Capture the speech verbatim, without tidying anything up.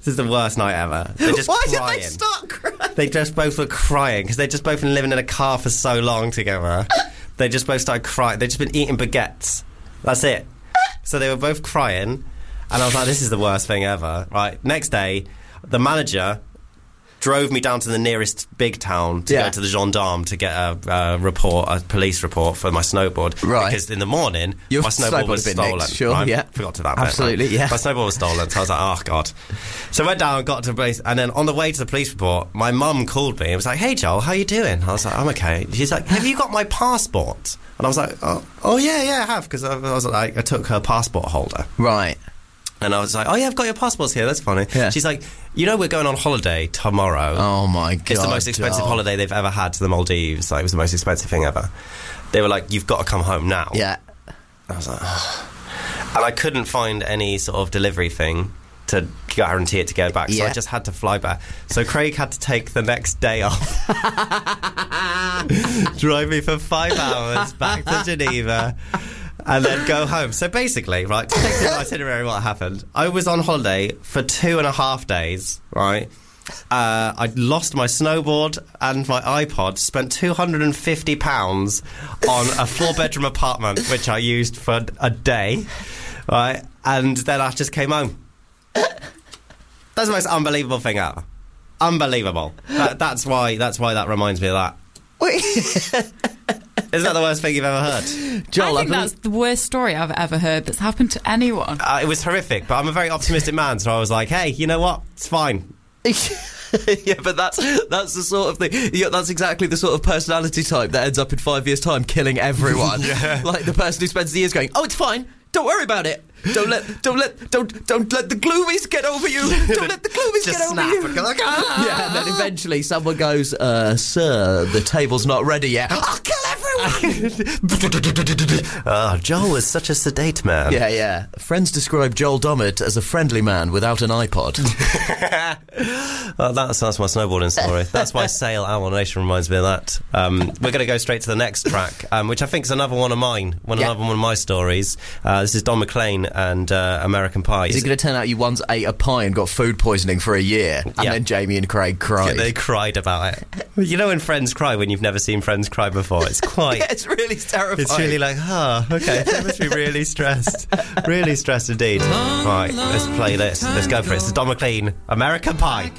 This is the worst night ever. They're just Why crying. did they start crying? They just both were crying because they'd just both been living in a car for so long together. They just both started crying. They'd just been eating baguettes. That's it. So they were both crying, and I was like, this is the worst thing ever. Right, next day, the manager drove me down to the nearest big town to Yeah. go to the gendarme to get a, a report, a police report for my snowboard. Right. Because in the morning, Your my snowboard snowboard was had been stolen. nicked, sure, right? yeah. Forgot to that Absolutely, bit, right? yeah. My snowboard was stolen, so I was like, oh, God. So I went down and got to base, and then on the way to the police report, my mum called me and was like, hey, Joel, how you doing? I was like, I'm okay. She's like, have you got my passport? And I was like, oh, oh yeah, yeah, I have, because I, I was like, I took her passport holder. Right. And I was like, oh yeah, I've got your passports here, that's funny. Yeah. She's like, you know we're going on holiday tomorrow. Oh my God. It's the most expensive Joel. holiday they've ever had to the Maldives. Like, it was the most expensive thing ever. They were like, you've got to come home now. Yeah. I was like, oh. And I couldn't find any sort of delivery thing to guarantee it to go back, so Yeah. I just had to fly back. So Craig had to take the next day off, drive me for five hours back to Geneva, and then go home. So basically, right, to take the itinerary, what happened, I was on holiday for two and a half days, right? Uh, I lost my snowboard and my iPod, spent two hundred fifty pounds on a four-bedroom apartment, which I used for a day, right? And then I just came home. That's the most unbelievable thing ever. Unbelievable. That, that's why. That's why that reminds me of that. Wait. Isn't that the worst thing you've ever heard? Joel, I think I that's the worst story I've ever heard that's happened to anyone. Uh, it was horrific, but I'm a very optimistic man, so I was like, hey, you know what? It's fine. yeah, but that's that's the sort of thing. Yeah, that's exactly the sort of personality type that ends up in five years' time killing everyone. Yeah. Like the person who spends the years going, "Oh, it's fine. Don't worry about it. Don't let, don't let, don't, don't let the gloomies get over you. Don't let the gloomies Just get over snap you." and go like, ah! Yeah, and then eventually someone goes, uh, "Sir, the table's not ready yet." I'll kill everyone. Oh, Joel was such a sedate man. Yeah, yeah. Friends describe Joel Dommett as a friendly man without an iPod. Well, that's, that's my snowboarding story. That's why Sail Owl Nation reminds me of that. Um, we're going to go straight to the next track, um, which I think is another one of mine, one Yeah. another one of my stories. Uh, this is Don McLean and uh, American Pie. Is it going to turn out you once ate a pie and got food poisoning for a year, and Yeah. then Jamie and Craig cried? They cried about it. You know when friends cry when you've never seen friends cry before? It's quite... Yeah, it's really terrifying. It's really like, oh, okay, they must be really stressed. Really stressed indeed. Right, let's play this. Let's go for it. It's Don McLean, American Pie.